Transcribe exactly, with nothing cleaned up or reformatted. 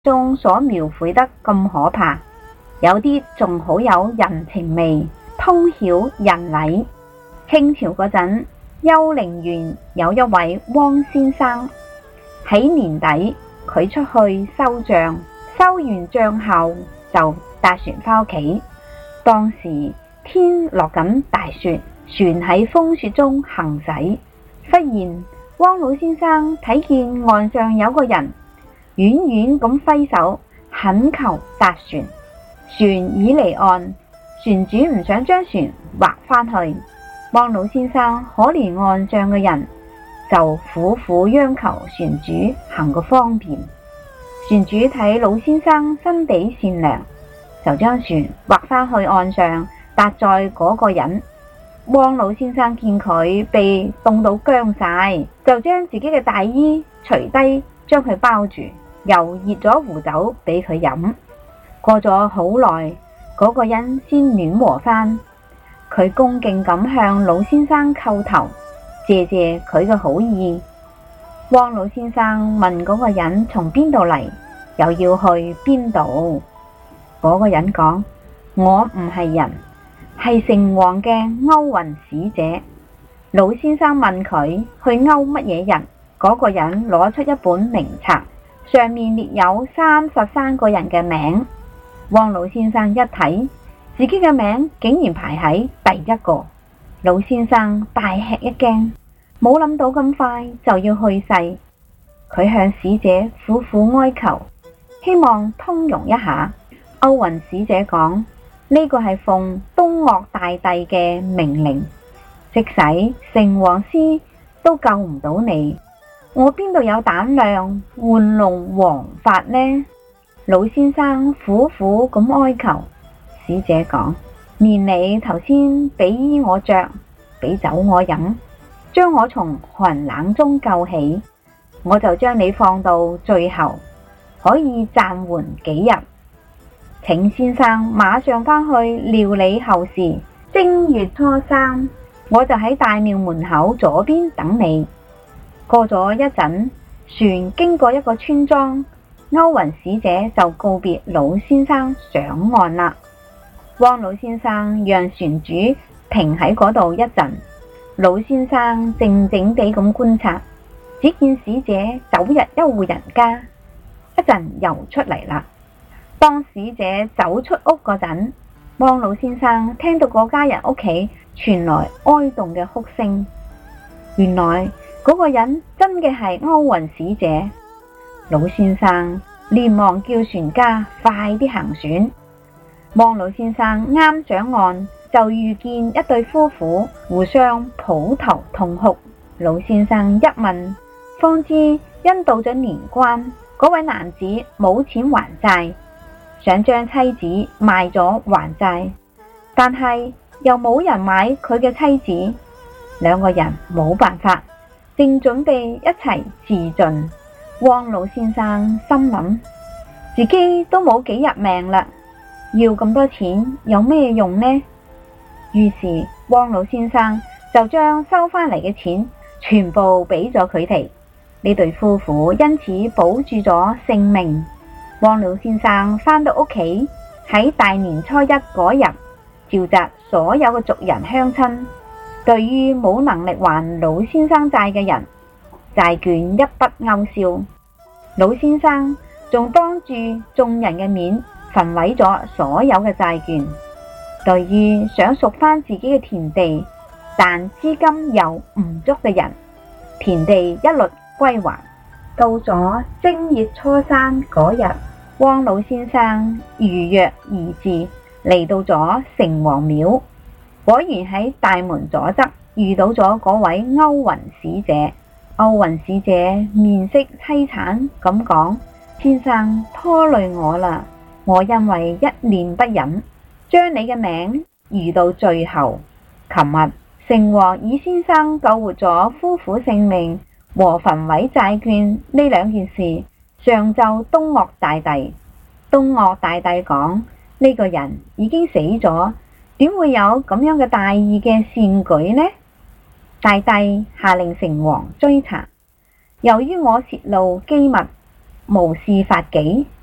中所描繪得咁可怕，有啲仲好有人情味，通曉人禮。清朝嗰陣，丘陵縣有一位汪先生，喺年底佢出去收帳，收完帳後就搭船返屋企。當時天落緊大雪，船喺風雪中行駛。忽然汪老先生睇見岸上有個人遠遠咁揮手懇求搭船，船已離岸，船主唔想將船劃返去。汪老先生可憐岸上嘅人，就苦苦央求船主行個方便。船主睇老先生心地善良，就將船劃返去岸上，搭載嗰個人。汪老先生見佢被凍到僵晒，就將自己嘅大衣除低，將佢包住，又熱咗壺酒俾佢飲。過咗好耐，嗰個人先暖和返。佢恭敬咁向老先生叩頭，謝謝佢嘅好意。汪老先生問嗰個人從邊度嚟，又要去邊度。嗰個人講：我唔係人，係城隍嘅勾魂使者。老先生問佢去勾乜嘢人，嗰個人攞出一本名冊，上面列有三十三個人嘅名。汪老先生一睇，自己嘅名竟然排喺第一個。老先生大吃一驚，冇諗到咁快就要去世。佢向使者苦苦哀求，希望通融一下。勾魂使者講：呢個係奉東嶽大帝嘅命令，即使城隍師都救唔到你，我邊度有膽量玩弄王法呢？老先生苦苦咁哀求。使者講：念你頭先俾衣我着，俾酒我飲，將我從寒冷中救起，我就將你放到最後，可以暫緩幾日。請先生馬上返去料理後事。正月初三，我就喺大廟門口左邊等你。過咗一陣，船經過一個村莊，勾魂使者就告別老先生上岸啦。汪老先生讓船主停喺嗰度一陣，老先生靜靜地咁觀察，只見使者走入一戶人家，一陣又出嚟啦。當使者走出屋嗰陣，汪老先生聽到嗰家人屋企傳來哀慟嘅哭聲。原來嗰個人真嘅係勾魂使者。老先生連忙叫船家快啲行船。汪老先生啱上岸，就遇見一對夫婦互相抱頭痛哭。老先生一問，方知因到咗年關，嗰位男子冇錢還債，想將妻子賣咗還債，但係又冇人買佢嘅妻子，兩個人冇辦法，正準備一齊自盡。汪老先生心諗，自己都冇幾日命啦，要咁多錢有咩用呢？於是汪老先生就將收返嚟嘅錢全部俾咗佢哋。呢對夫婦因此保住咗性命。汪老先生返到屋企，喺大年初一嗰日召集所有嘅族人鄉親，對於冇能力還老先生債嘅人，債券一筆勾銷。老先生仲當住眾人嘅面焚毀咗所有嘅債券。對於想贖返自己嘅田地但資金又唔足嘅人，田地一律歸還。到咗正月初三嗰日，汪老先生如約而至，嚟到咗城隍廟，果然喺大門左側遇到咗嗰位勾魂使者。勾魂使者面色淒慘咁講：先生拖累我啦，我因為一念不忍，將你嘅名移到最後。琴日城隍以先生救活咗夫婦性命和焚毀債券呢兩件事，上奏東嶽大帝。東嶽大帝講：呢個人已經死咗，點會有咁樣嘅大義嘅善舉呢？大帝下令城隍追查，由於我泄露機密，無視法紀，